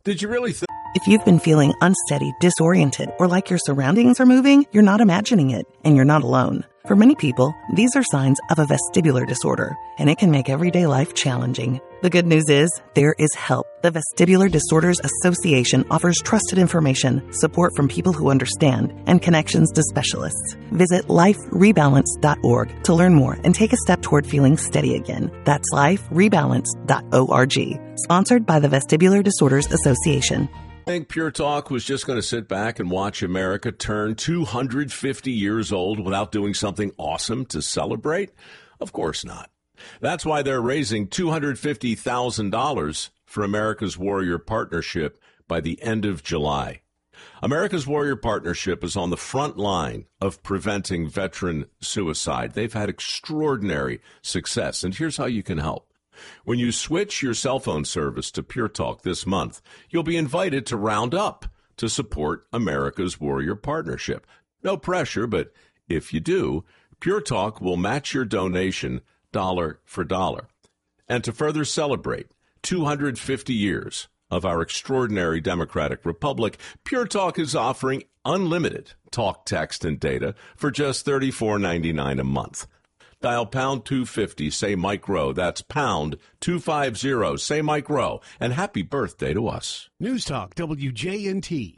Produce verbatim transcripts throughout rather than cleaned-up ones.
Did you really think? If you've been feeling unsteady, disoriented, or like your surroundings are moving, you're not imagining it, and you're not alone. For many people, these are signs of a vestibular disorder, and it can make everyday life challenging. The good news is, there is help. The Vestibular Disorders Association offers trusted information, support from people who understand, and connections to specialists. Visit life rebalance dot org to learn more and take a step toward feeling steady again. That's life rebalance dot org. Sponsored by the Vestibular Disorders Association. I think Pure Talk was just going to sit back and watch America turn two hundred fifty years old without doing something awesome to celebrate? Of course not. That's why they're raising two hundred fifty thousand dollars for America's Warrior Partnership by the end of July. America's Warrior Partnership is on the front line of preventing veteran suicide. They've had extraordinary success, and here's how you can help. When you switch your cell phone service to Pure Talk this month, you'll be invited to round up to support America's Warrior Partnership. No pressure, but if you do, Pure Talk will match your donation dollar for dollar. And to further celebrate two hundred fifty years of our extraordinary democratic republic, Pure Talk is offering unlimited talk, text, and data for just thirty-four ninety-nine a month. Dial pound two fifty, say Mike Rowe. That's pound two fifty, say Mike Rowe. And happy birthday to us. News Talk, W J N T.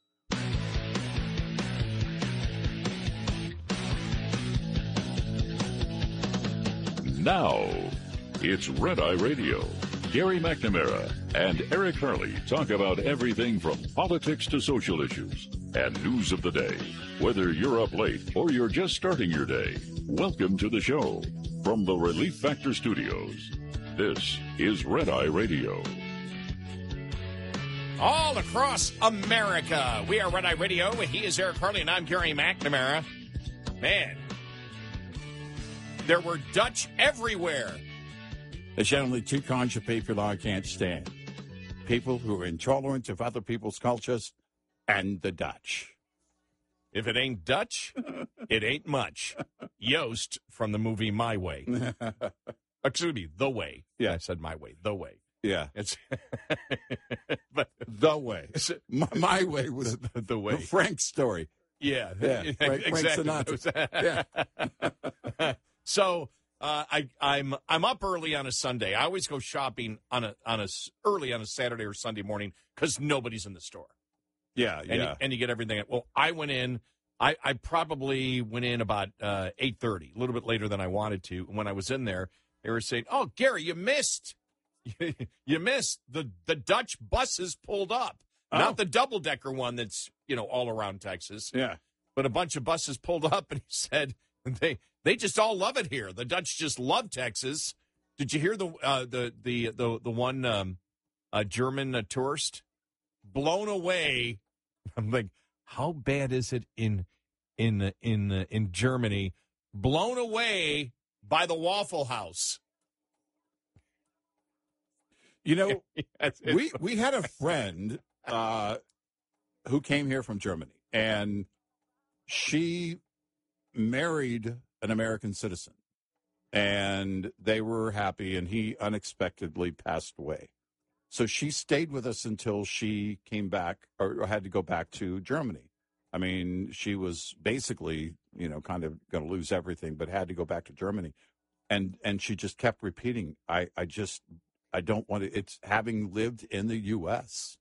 Now, it's Red Eye Radio. Gary McNamara and Eric Hurley talk about everything from politics to social issues and news of the day. Whether you're up late or you're just starting your day, welcome to the show. From the Relief Factor Studios, this is Red Eye Radio. All across America, we are Red Eye Radio. He is Eric Hurley, and I'm Gary McNamara. Man, there were Dutch everywhere. There's generally two kinds of people I can't stand. People who are intolerant of other people's cultures and the Dutch. If it ain't Dutch, it ain't much. Yost from the movie My Way. Excuse me, The Way. Yeah, I said My Way, The Way. Yeah. It's but The Way. My, my Way was the, the way. Frank's story. Yeah, yeah. Frank, exactly. Frank Sinatra. Yeah. So uh, I, I'm I'm up early on a Sunday. I always go shopping on a on a early on a Saturday or Sunday morning because nobody's in the store. Yeah, and yeah. You, and you get everything. Well, I went in. I, I probably went in about uh, eight thirty, a little bit later than I wanted to. When I was in there, they were saying, "Oh, Gary, you missed. you missed the the Dutch buses pulled up, oh. Not the double decker one that's you know all around Texas. Yeah, but a bunch of buses pulled up." And he said they they just all love it here. The Dutch just love Texas. Did you hear the uh, the the the the one um, uh, German uh, tourist blown away? I'm like, how bad is it in in in uh, in Germany? Blown away by the Waffle House. You know, we we had a friend uh, who came here from Germany, and she married an American citizen, and they were happy, and he unexpectedly passed away. So she stayed with us until she came back or had to go back to Germany. I mean, she was basically, you know, kind of going to lose everything, but had to go back to Germany. And and she just kept repeating, I, I just, I don't want to, it's having lived in the U S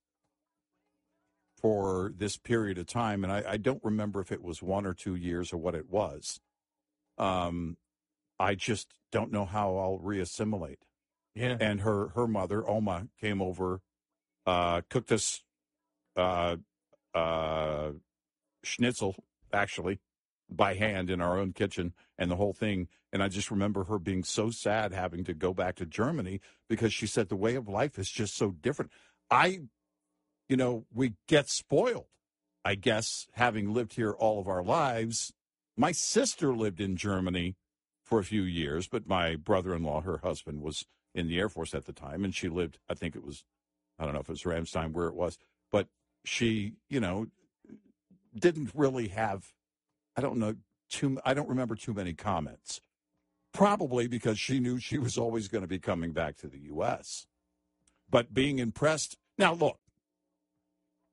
for this period of time. And I, I don't remember if it was one or two years or what it was. Um, I just don't know how I'll reassimilate. Yeah. And her, her mother, Oma, came over, uh, cooked us uh, uh, schnitzel, actually, by hand in our own kitchen and the whole thing. And I just remember her being so sad having to go back to Germany because she said the way of life is just so different. I, you know, we get spoiled, I guess, having lived here all of our lives. My sister lived in Germany for a few years, but my brother-in-law, her husband, was in the Air Force at the time, and she lived, I think it was, I don't know if it was Ramstein, where it was, but she, you know, didn't really have, I don't know, too, I don't remember too many comments, probably because she knew she was always going to be coming back to the U S But being impressed, now look,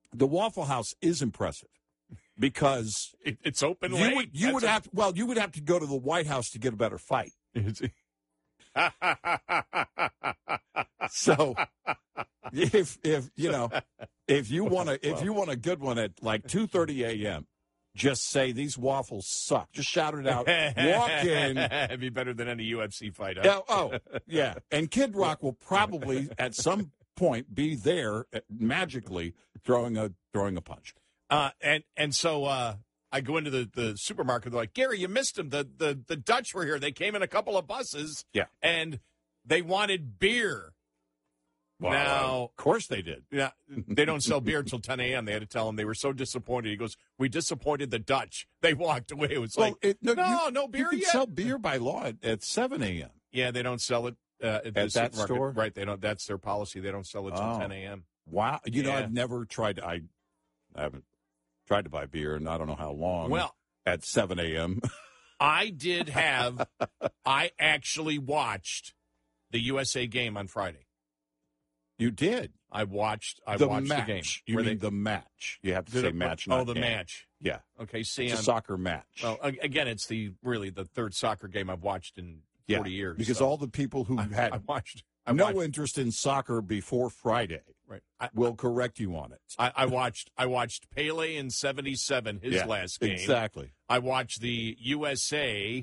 the Waffle House is impressive because It, it's open you late. would you would That's have to, well you would have to go to the White House to get a better fight. a- So if if you know if you want to if you want a good one at like two thirty a.m., just say these waffles suck. Just shout it out. Walk in. It'd be better than any U F C fight. Huh? Yeah, oh, yeah. And Kid Rock will probably at some point be there uh, magically throwing a throwing a punch. Uh, and and so uh, I go into the, the supermarket. They're like, Gary, you missed them. The, the the Dutch were here. They came in a couple of buses. Yeah. And they wanted beer. Well, Now- of course they did. Yeah, they don't sell beer till ten a.m. They had to tell them they were so disappointed. He goes, we disappointed the Dutch. They walked away. It was Well, like, it, no, no, you, no beer you can yet. sell beer by law at, at seven a.m. Yeah, they don't sell it uh, at, the At that supermarket. store? Right, they don't. That's their policy. They don't sell it till Oh. ten a.m. Wow. You know, Yeah. I've never tried to, I, I haven't tried to buy beer in I don't know how long. Well, at seven a.m. I did have, I actually watched the U S A game on Friday. You did. I watched. I the watched match. the game. You Where mean they- the match. You have to did say it- match, Oh, not the game. match. Yeah. Okay, see, It's a on- soccer match. well, a- again, it's the really the third soccer game I've watched in yeah, forty years. because so all the people who I, had I watched. I no watched, interest in soccer before Friday right. I, will correct you on it. I, I watched. I watched Pele in seventy-seven, his Yeah, last game. Exactly. I watched the U S A,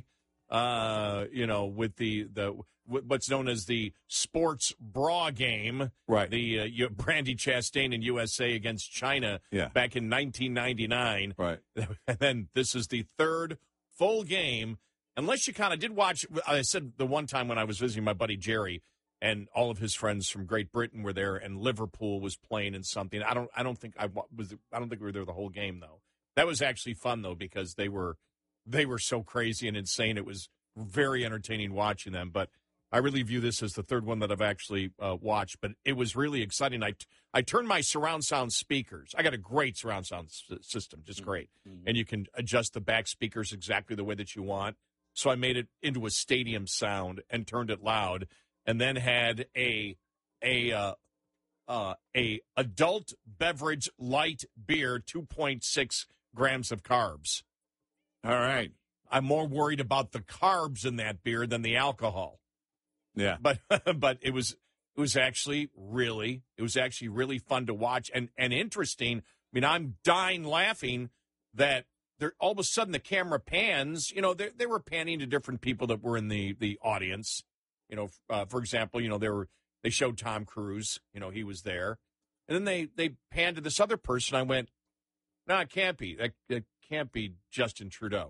uh, you know, with the the what's known as the sports bra game, Right. the uh, you- Brandy Chastain in U S A against China Yeah. back in nineteen ninety-nine. Right. And then this is the third full game. Unless you kind of did watch, I said the one time when I was visiting my buddy Jerry, and all of his friends from Great Britain were there, and Liverpool was playing in something. I don't, I don't think I wa- was. I don't think we were there the whole game though. That was actually fun though because they were, they were so crazy and insane. It was very entertaining watching them. But I really view this as the third one that I've actually uh, watched. But it was really exciting. I I turned my surround sound speakers. I got a great surround sound s- system, just great, Mm-hmm. and you can adjust the back speakers exactly the way that you want. So I made it into a stadium sound and turned it loud, and then had a a uh, uh, a adult beverage light beer, two point six grams of carbs. All right. I'm more worried about the carbs in that beer than the alcohol. Yeah. But but it was it was actually really it was actually really fun to watch and and interesting. I mean, I'm dying laughing that there all of a sudden the camera pans. You know, they they were panning to different people that were in the the audience. You know, uh, for example, you know they were they showed Tom Cruise. You know, he was there, and then they they panned to this other person. I went, no, it can't be. That it can't be Justin Trudeau.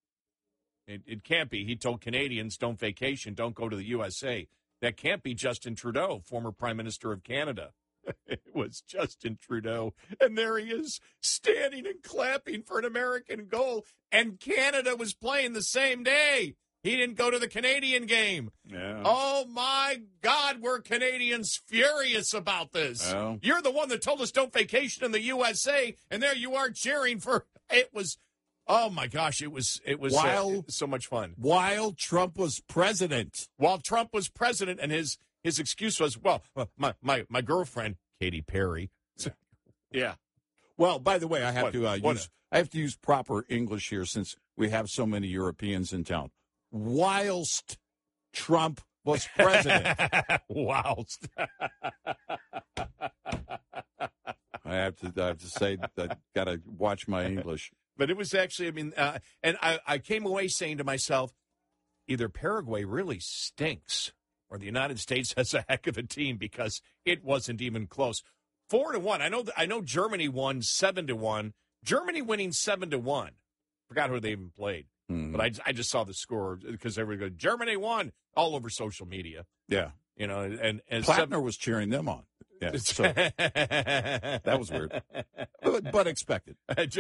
It, it can't be. He told Canadians, don't vacation, don't go to the U S A. That can't be Justin Trudeau, former Prime Minister of Canada. It was Justin Trudeau. And there he is, standing and clapping for an American goal. And Canada was playing the same day. He didn't go to the Canadian game. Yeah. Oh, my God, we're Canadians furious about this. Well. You're the one that told us don't vacation in the U S A, and there you are cheering for it was. Oh my gosh, it was it was uh, While- so much fun. While Trump was president. While Trump was president, and his his excuse was, well, uh, my my my girlfriend Katy Perry. Yeah. Well, by the way, I have What- to uh, what- use I have to use proper English here since we have so many Europeans in town. Whilst Trump was president. Whilst. I have to I have to say that got to watch my English. But it was actually, I mean, uh, and I, I came away saying to myself, either Paraguay really stinks or the United States has a heck of a team because it wasn't even close. Four to one. I know. I know Germany won seven to one. Germany winning seven to one. Forgot who they even played, Mhm. but I, I just saw the score because everybody go Germany won all over social media. Yeah. You know, and and Plattner seven, was cheering them on. Yeah. So that was weird. But, but expected.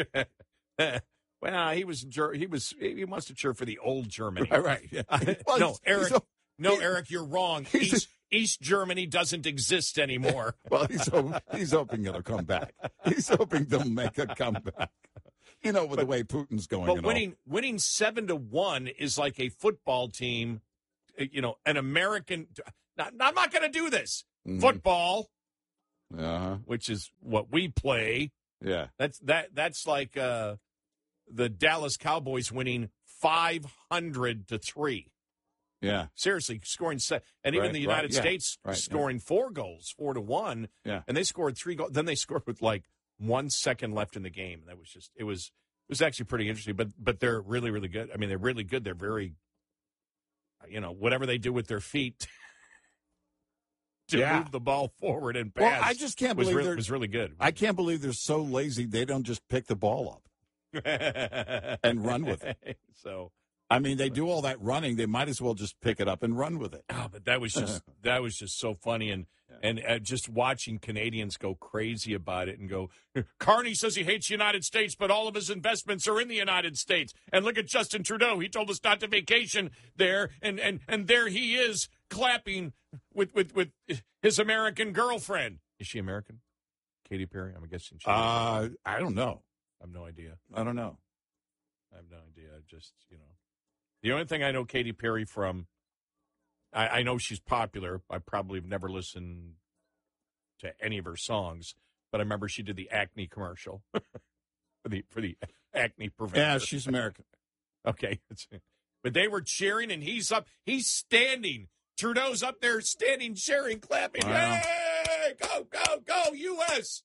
Well, he was Ger- he was he wants to cheer for the old Germany. All right. Yeah. Well, no, he's- Eric. he's- no, he- Eric, you're wrong. he's- East, East Germany doesn't exist anymore. Well, he's hoping, he's hoping it'll come back. He's hoping they'll make a comeback. You know, with the way Putin's going. But and winning winning seven to one is like a football team. uh, You know, an American. Now, I'm not going to do this. Mhm. Football, all. Uh-huh. which is what we play. Yeah. That's that. That's like uh, the Dallas Cowboys winning five hundred to three. Yeah. Seriously, scoring se- and even Right, the United right, yeah, States right, scoring yeah. four goals, four to one. Yeah. And they scored three goals. Then they scored with like one second left in the game. And that was just it was it was actually pretty interesting. But but they're really really good. I mean, they're really good. They're very, you know, whatever they do with their feet to Yeah. move the ball forward and pass. Well, I just can't was believe really, they're was really good. I can't believe they're so lazy they don't just pick the ball up and run with it. So. I mean, they do all that running. They might as well just pick it up and run with it. Oh, but that was just that was just so funny, and and uh, just watching Canadians go crazy about it and go, Carney says he hates the United States, but all of his investments are in the United States. And look at Justin Trudeau; he told us not to vacation there, and and and there he is clapping with with with his American girlfriend. Is she American? Katy Perry? I'm guessing. She Uh, I don't know. I have no idea. I don't know. I have no idea. I just you know. The only thing I know Katy Perry from, I, I know she's popular. I probably have never listened to any of her songs, but I remember she did the Acne commercial for the for the acne prevention. Yeah, she's American. Okay, but they were cheering, and he's up. He's standing. Trudeau's up there, standing, cheering, clapping. Wow. Hey, go, go, go, U S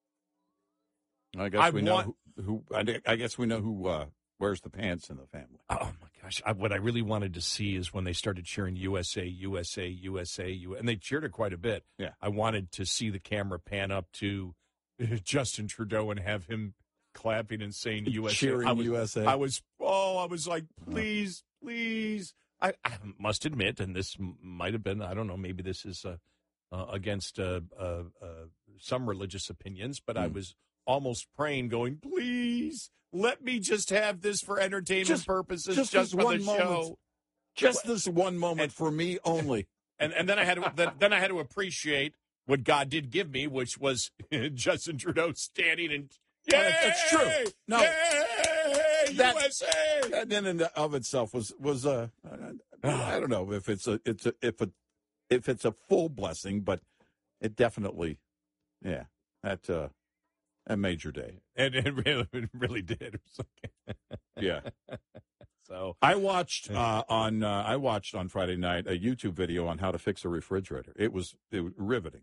I guess I we know want- who, who. I I guess we know who uh, wears the pants in the family. Oh my gosh! I, what I really wanted to see is when they started cheering U S A, U S A, U S A, U S A, and they cheered it quite a bit. Yeah. I wanted to see the camera pan up to Justin Trudeau and have him clapping and saying U S A. Cheering I was, U S A. I was, oh, I was like, please, please. I, I must admit, and this m- might have been, I don't know, maybe this is uh, uh, against uh, uh, uh, some religious opinions, but mm. I was almost praying, going, please. Let me just have this for entertainment just, purposes, just, just for one the moment. show. Just this one moment and, for me only. And and then I had to then, then I had to appreciate what God did give me, which was Justin Trudeau standing and yay, oh, that's true. No, yay, that, U S A. That in and of itself was was a. Uh, I don't know if it's a it's a if a if it's a full blessing, but it definitely, yeah, that uh, a major day. And it really, it really did. Yeah. So I watched uh, on uh, I watched on Friday night a YouTube video on how to fix a refrigerator. It was, it was riveting.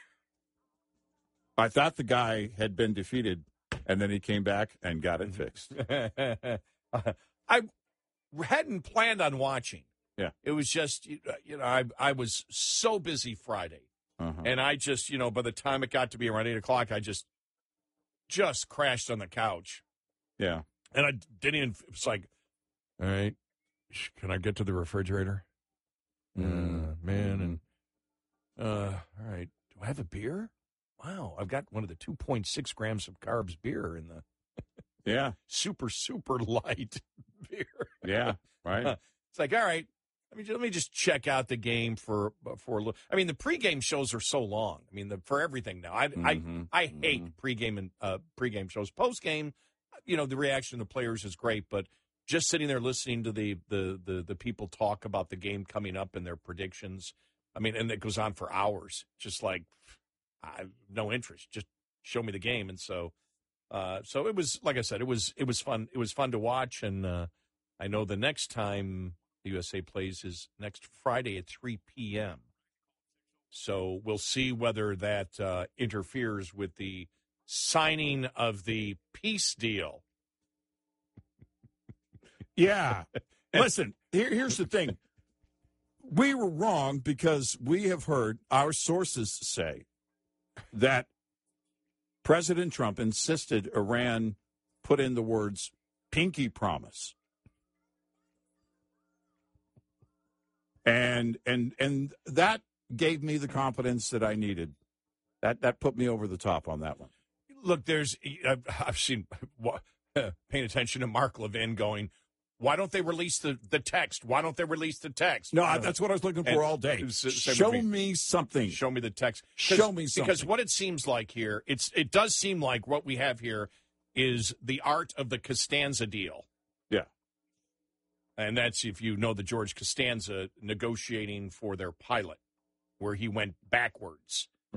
I thought the guy had been defeated, and then he came back and got it fixed. I hadn't planned on watching. Yeah, it was just you know I I was so busy Friday, uh-huh. and I just you know by the time it got to be around eight o'clock, I just. just crashed on the couch. Yeah. And I didn't even, it's like, all right, can I get to the refrigerator? Mm. Uh, man, and, uh, all right, do I have a beer? Wow, I've got one of the two point six grams of carbs beer in the yeah super, super light beer. Yeah, right. Uh, it's like, all right, I mean, let me just check out the game for for a little. I mean, the pregame shows are so long. I mean, the, for everything now. I mm-hmm. I, I hate mm-hmm. pregame and uh, pregame shows. Postgame, you know, the reaction of the players is great, but just sitting there listening to the the the, the people talk about the game coming up and their predictions. I mean, and it goes on for hours. Just like I have no interest. Just show me the game. And so, uh, so it was like I said, it was it was fun. It was fun to watch, and uh, I know the next time the U S A plays is next Friday at three p.m. So we'll see whether that uh, interferes with the signing of the peace deal. Yeah. Listen, here, here's the thing. We were wrong because we have heard our sources say that President Trump insisted Iran put in the words pinky promise. And and and that gave me the confidence that I needed. That that put me over the top on that one. Look, there's I've, I've seen paying attention to Mark Levin going, why don't they release the, the text? Why don't they release the text? No, that's what I was looking for and all day. Show me something. Show me the text. Show me something. Because what it seems like here, it's it does seem like what we have here is the art of the Costanza deal. Yeah. And that's, if you know the George Costanza negotiating for their pilot, where he went backwards. Right.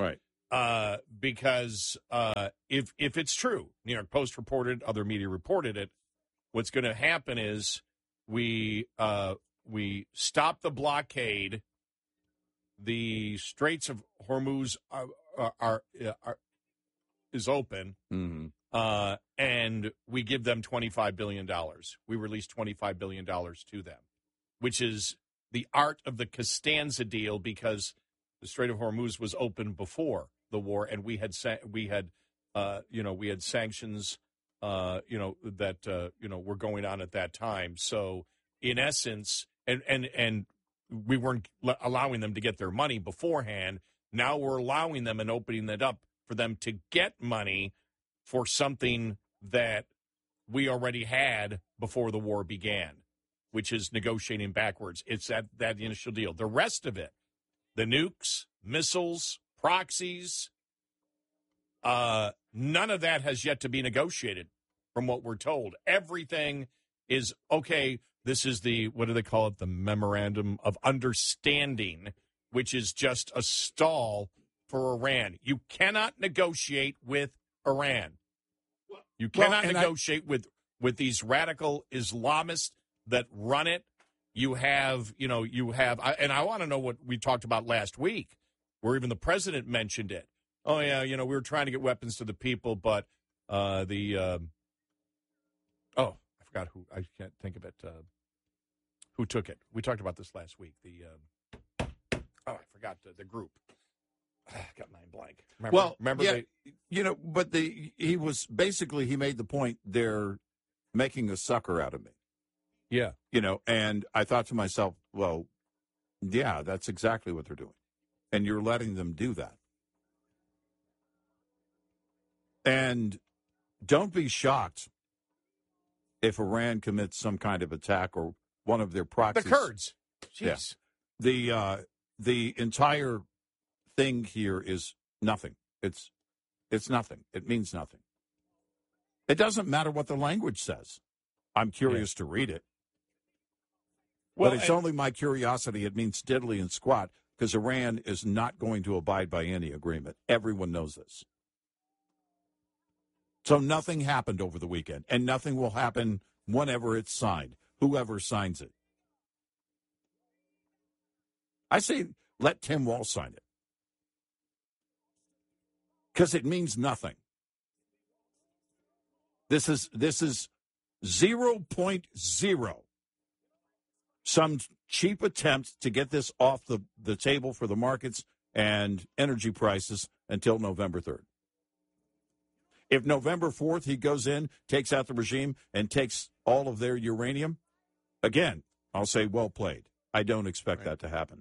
uh, because uh, if if it's true, New York Post reported, other media reported it. What's going to happen is we uh, we stop the blockade. The Straits of Hormuz are, are, are, are is open, Mm-hmm. uh, and we give them twenty-five billion dollars. We release twenty-five billion dollars to them, which is the art of the Costanza deal, because the Strait of Hormuz was open before the war, and we had sa- we had uh, you know we had sanctions uh, you know that uh, you know were going on at that time. So in essence, and and and we weren't allowing them to get their money beforehand. Now we're allowing them and opening it up for them to get money for something that we already had before the war began, which is negotiating backwards. It's that, that initial deal. The rest of it, the nukes, missiles, proxies, uh, none of that has yet to be negotiated from what we're told. Everything is, okay, this is the, what do they call it, the Memorandum of Understanding, which is just a stall for Iran. You cannot negotiate with Iran. You cannot well, negotiate I, with, with these radical Islamists that run it. You have, you know, you have, and I want to know what we talked about last week, where even the president mentioned it. Oh, yeah, you know, we were trying to get weapons to the people, but uh, the, um, oh, I forgot who, I can't think of it, uh, who took it. We talked about this last week. The, um, oh, I forgot the, the group. I got mind blank. Remember, well, remember yeah, they, you know, but the he was basically, he made the point, they're making a sucker out of me. Yeah. You know, and I thought to myself, well, yeah, that's exactly what they're doing. And you're letting them do that. And don't be shocked if Iran commits some kind of attack or one of their proxies. The Kurds. Jeez. Yeah. The, uh, the entire thing here is nothing. It's it's nothing. It means nothing. It doesn't matter what the language says. I'm curious yeah. to read it. Well, but it's and, only my curiosity. It means diddly and squat, because Iran is not going to abide by any agreement. Everyone knows this. So nothing happened over the weekend, and nothing will happen whenever it's signed, whoever signs it. I say let Tim Walz sign it, because it means nothing. This is this is zero point zero. Some cheap attempt to get this off the, the table for the markets and energy prices until November third. If November fourth he goes in, takes out the regime, and takes all of their uranium, again, I'll say well played. I don't expect right. that to happen.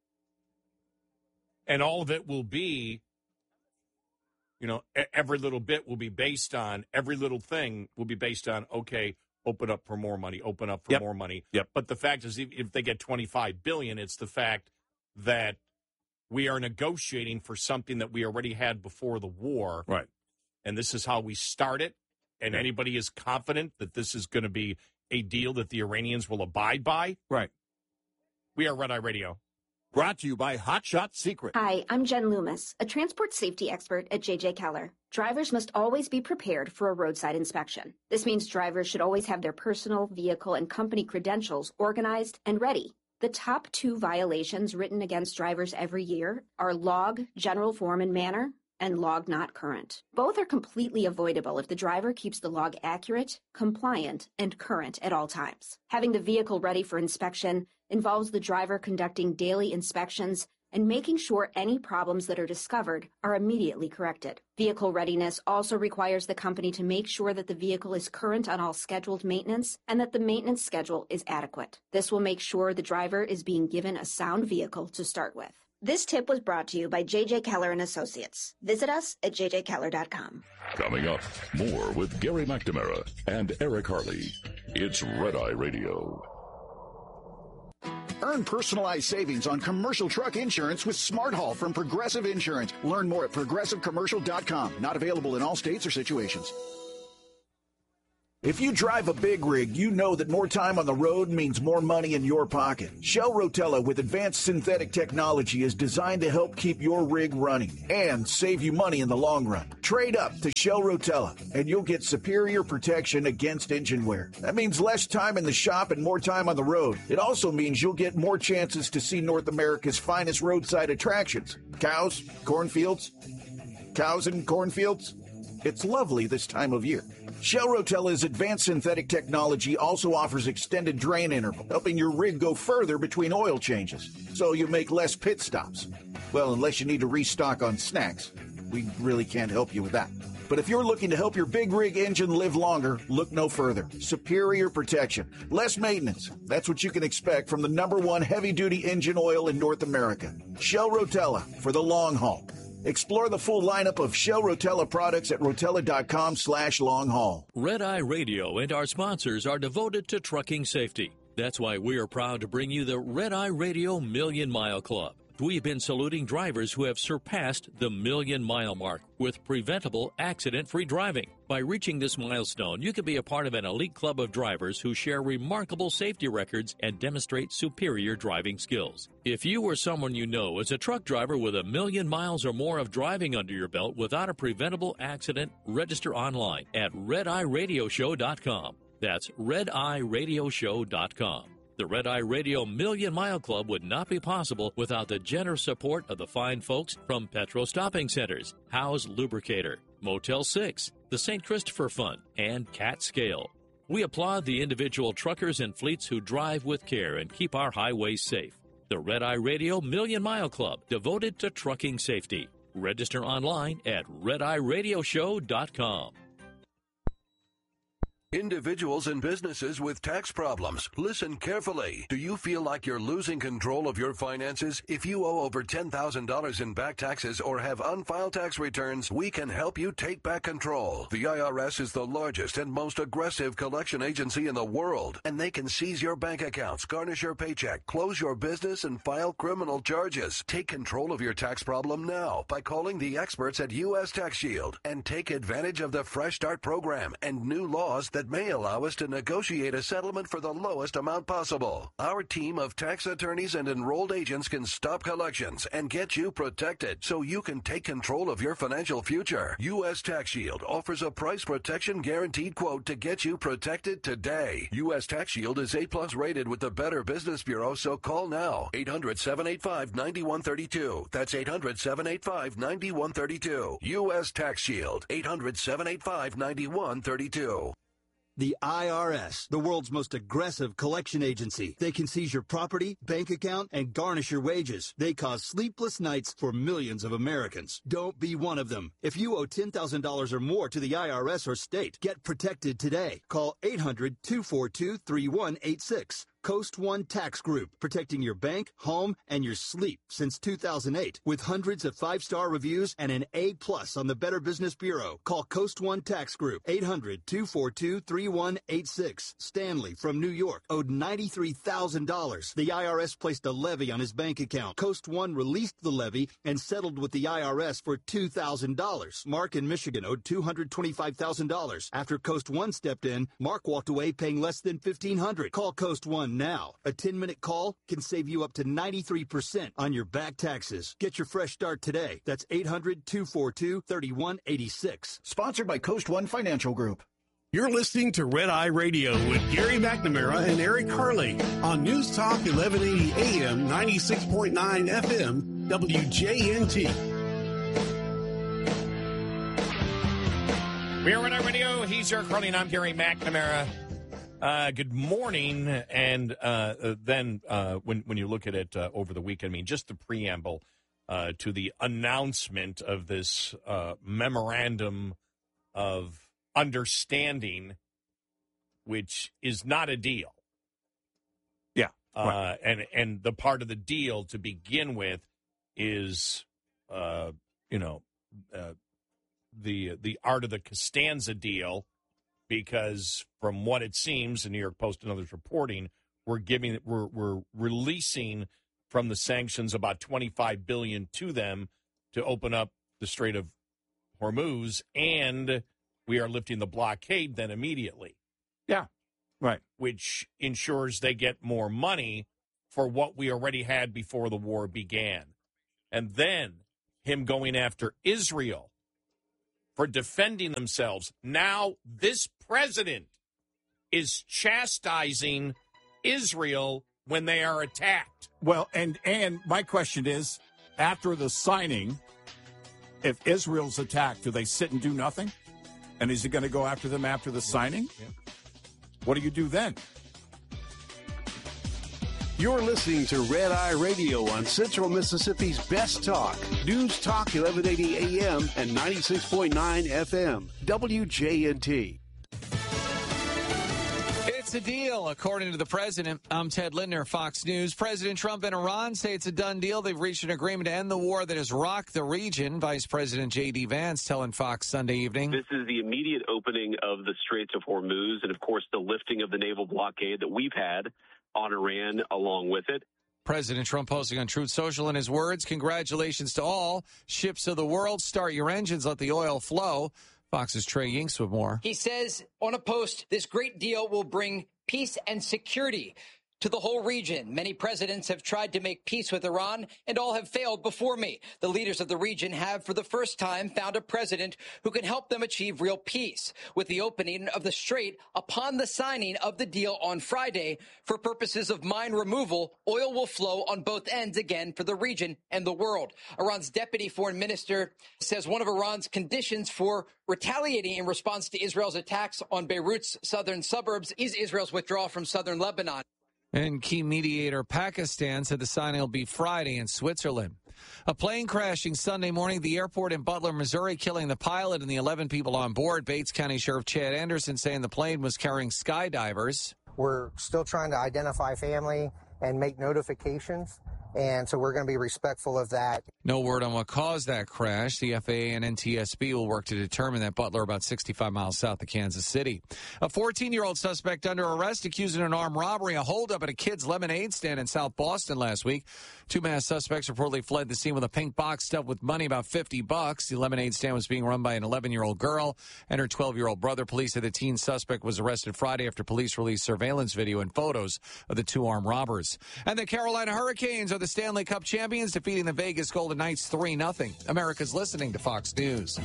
And all of it will be, you know, every little bit will be based on, every little thing will be based on, okay, open up for more money, open up for yep. more money. Yep. But the fact is, if they get twenty-five billion dollars, it's the fact that we are negotiating for something that we already had before the war. Right. And this is how we start it. And yeah. anybody is confident that this is going to be a deal that the Iranians will abide by. Right. We are Red Eye Radio. Brought to you by Hot Shot Secret. Hi, I'm Jen Loomis, a transport safety expert at J J Keller. Drivers must always be prepared for a roadside inspection. This means drivers should always have their personal, vehicle, and company credentials organized and ready. The top two violations written against drivers every year are log, general form and manner, and log not current. Both are completely avoidable if the driver keeps the log accurate, compliant, and current at all times. Having the vehicle ready for inspection involves the driver conducting daily inspections and making sure any problems that are discovered are immediately corrected. Vehicle readiness also requires the company to make sure that the vehicle is current on all scheduled maintenance and that the maintenance schedule is adequate. This will make sure the driver is being given a sound vehicle to start with. This tip was brought to you by J J Keller and Associates. Visit us at j j keller dot com. Coming up, more with Gary McNamara and Eric Harley. It's Red Eye Radio. Earn personalized savings on commercial truck insurance with Smart Haul from Progressive Insurance. Learn more at progressive commercial dot com. Not available in all states or situations. If you drive a big rig, you know that more time on the road means more money in your pocket. Shell Rotella with advanced synthetic technology is designed to help keep your rig running and save you money in the long run. Trade up to Shell Rotella and you'll get superior protection against engine wear. That means less time in the shop and more time on the road. It also means you'll get more chances to see North America's finest roadside attractions. Cows, cornfields, cows and cornfields. It's lovely this time of year. Shell Rotella's advanced synthetic technology also offers extended drain interval, helping your rig go further between oil changes, so you make less pit stops. Well, unless you need to restock on snacks. We really can't help you with that. But if you're looking to help your big rig engine live longer, look no further. Superior protection, less maintenance. That's what you can expect from the number one heavy-duty engine oil in North America. Shell Rotella for the long haul. Explore the full lineup of Shell Rotella products at rotella.com slash long haul. Red Eye Radio and our sponsors are devoted to trucking safety. That's why we are proud to bring you the Red Eye Radio Million Mile Club. We've been saluting drivers who have surpassed the million mile mark with preventable accident-free driving. By reaching this milestone, you can be a part of an elite club of drivers who share remarkable safety records and demonstrate superior driving skills. If you or someone you know is a truck driver with a million miles or more of driving under your belt without a preventable accident, register online at red eye radio show dot com. That's red eye radio show dot com. The Red Eye Radio Million Mile Club would not be possible without the generous support of the fine folks from Petro Stopping Centers, Howe's Lubricator, Motel six, the Saint Christopher Fund, and Cat Scale. We applaud the individual truckers and fleets who drive with care and keep our highways safe. The Red Eye Radio Million Mile Club, devoted to trucking safety. Register online at red eye radio show dot com. Individuals and businesses with tax problems, listen carefully. Do you feel like you're losing control of your finances? If you owe over ten thousand dollars in back taxes or have unfiled tax returns, we can help you take back control. The I R S is the largest and most aggressive collection agency in the world, and they can seize your bank accounts, garnish your paycheck, close your business, and file criminal charges. Take control of your tax problem now by calling the experts at U S Tax Shield and take advantage of the Fresh Start program and new laws that may allow us to negotiate a settlement for the lowest amount possible. Our team of tax attorneys and enrolled agents can stop collections and get you protected so you can take control of your financial future. U S Tax Shield offers a price protection guaranteed quote to get you protected today. U S Tax Shield is A plus rated with the Better Business Bureau, so call now. eight hundred, seven eight five, nine one three two. That's eight hundred, seven eight five, nine one three two. U S Tax Shield. eight hundred, seven eight five, nine one three two. The I R S, the world's most aggressive collection agency. They can seize your property, bank account, and garnish your wages. They cause sleepless nights for millions of Americans. Don't be one of them. If you owe ten thousand dollars or more to the I R S or state, get protected today. Call eight hundred, two four two, three one eight six. Coast One Tax Group, protecting your bank, home, and your sleep since two thousand eight. With hundreds of five-star reviews and an A plus on the Better Business Bureau. Call Coast One Tax Group, eight hundred, two four two, three one eight six. Stanley from New York owed ninety-three thousand dollars. The I R S placed a levy on his bank account. Coast One released the levy and settled with the I R S for two thousand dollars. Mark in Michigan owed two hundred twenty-five thousand dollars. After Coast One stepped in, Mark walked away paying less than fifteen hundred dollars. Call Coast One now. A ten-minute call can save you up to ninety-three percent on your back taxes. Get your fresh start today. That's eight hundred, two four two, three one eight six. Sponsored by Coast One Financial Group. You're listening to Red Eye Radio with Gary McNamara and Eric Harley on News Talk eleven eighty A M, ninety-six point nine F M, W J N T. We're Red Eye Radio. He's Eric Harley, and I'm Gary McNamara. Uh, good morning, and uh, uh, then uh, when when you look at it uh, over the weekend, I mean, just the preamble uh, to the announcement of this uh, memorandum of understanding, which is not a deal. Yeah, uh, right. and and the part of the deal to begin with is, uh, you know, uh, the the art of the Costanza deal. Because from what it seems, the New York Post and others reporting, we're giving, we're we're releasing from the sanctions about twenty-five billion dollars to them to open up the Strait of Hormuz, and we are lifting the blockade then immediately. Yeah, right. Which ensures they get more money for what we already had before the war began. And then him going after Israel for defending themselves. Now this president is chastising Israel when they are attacked. Well, and and my question is, after the signing, if Israel's attacked, do they sit and do nothing? And is he going to go after them after the signing? Yeah. What do you do then? You're listening to Red Eye Radio on Central Mississippi's Best Talk. News Talk eleven eighty A M and ninety-six point nine F M. W J N T. It's a deal, according to the president. I'm Ted Lindner, Fox News. President Trump and Iran say it's a done deal. They've reached an agreement to end the war that has rocked the region. Vice President J D. Vance telling Fox Sunday evening. This is the immediate opening of the Straits of Hormuz and, of course, the lifting of the naval blockade that we've had on Iran along with it. President Trump posting on Truth Social in his words, congratulations to all. Ships of the world, start your engines, let the oil flow. Fox's Trey Yinks with more. He says on a post, this great deal will bring peace and security to the whole region. Many presidents have tried to make peace with Iran, and all have failed before me. The leaders of the region have, for the first time, found a president who can help them achieve real peace. With the opening of the Strait upon the signing of the deal on Friday, for purposes of mine removal, oil will flow on both ends again for the region and the world. Iran's deputy foreign minister says one of Iran's conditions for retaliating in response to Israel's attacks on Beirut's southern suburbs is Israel's withdrawal from southern Lebanon. And key mediator Pakistan said the signing will be Friday in Switzerland. A plane crashing Sunday morning at the airport in Butler, Missouri, killing the pilot and the eleven people on board. Bates County Sheriff Chad Anderson saying the plane was carrying skydivers. We're still trying to identify family and make notifications, and so we're going to be respectful of that. No word on what caused that crash. The F A A and N T S B will work to determine that. Butler, about sixty-five miles south of Kansas City. A fourteen-year-old suspect under arrest accused of an armed robbery, a holdup at a kid's lemonade stand in South Boston last week. Two masked suspects reportedly fled the scene with a pink box stuffed with money, about fifty bucks. The lemonade stand was being run by an eleven-year-old girl and her twelve-year-old brother. Police said the teen suspect was arrested Friday after police released surveillance video and photos of the two armed robbers. And the Carolina Hurricanes are the Stanley Cup champions, defeating the Vegas Golden Knights three nothing. America's listening to Fox News.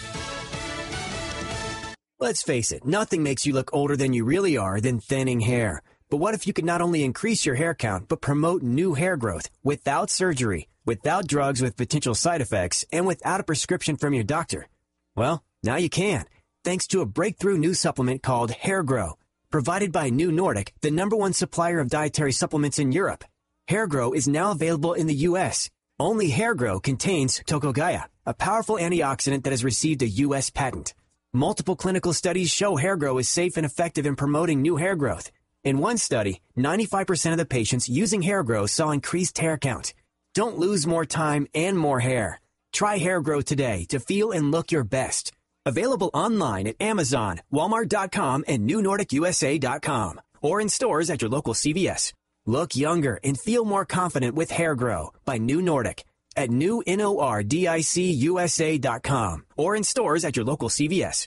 Let's face it, nothing makes you look older than you really are than thinning hair. But what if you could not only increase your hair count, but promote new hair growth without surgery, without drugs with potential side effects, and without a prescription from your doctor? Well, now you can, thanks to a breakthrough new supplement called Hair Grow, provided by New Nordic, the number one supplier of dietary supplements in Europe. Hair Grow is now available in the U S Only Hair Grow contains Tocogaya, a powerful antioxidant that has received a U S patent. Multiple clinical studies show Hair Grow is safe and effective in promoting new hair growth. In one study, ninety-five percent of the patients using Hair Grow saw increased hair count. Don't lose more time and more hair. Try Hair Grow today to feel and look your best. Available online at Amazon, Walmart dot com, and New Nordic U S A dot com, or in stores at your local C V S. Look younger and feel more confident with Hair Grow by New Nordic at new nordic U S A dot com or in stores at your local C V S.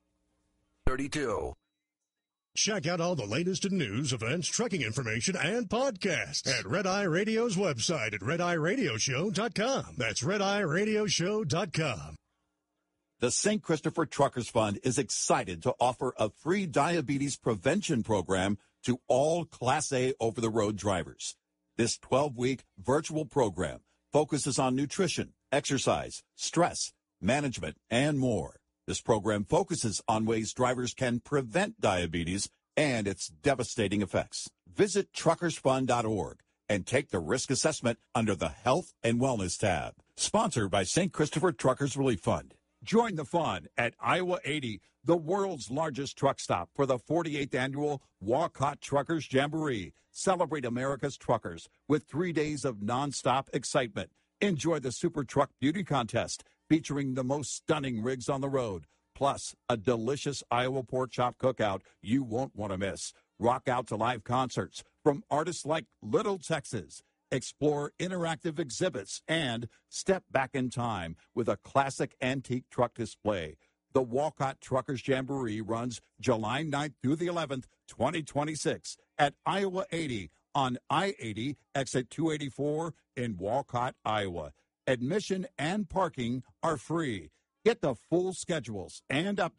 thirty-two. Check out all the latest in news, events, trucking information, and podcasts at Red Eye Radio's website at red eye radio show dot com. That's red eye radio show dot com. The Saint Christopher Truckers Fund is excited to offer a free diabetes prevention program to all Class A over-the-road drivers. This twelve-week virtual program focuses on nutrition, exercise, stress, management, and more. This program focuses on ways drivers can prevent diabetes and its devastating effects. Visit truckers fund dot org and take the risk assessment under the Health and Wellness tab. Sponsored by Saint Christopher Truckers Relief Fund. Join the fun at Iowa eighty, the world's largest truck stop, for the forty-eighth annual Walcott Truckers Jamboree. Celebrate America's truckers with three days of nonstop excitement. Enjoy the Super Truck Beauty Contest, featuring the most stunning rigs on the road, plus a delicious Iowa pork chop cookout you won't want to miss. Rock out to live concerts from artists like Little Texas. Explore interactive exhibits and step back in time with a classic antique truck display. The Walcott Truckers Jamboree runs July ninth through the eleventh, twenty twenty-six at Iowa eighty on I eighty, exit two eighty-four in Walcott, Iowa. Admission and parking are free. Get the full schedules and updates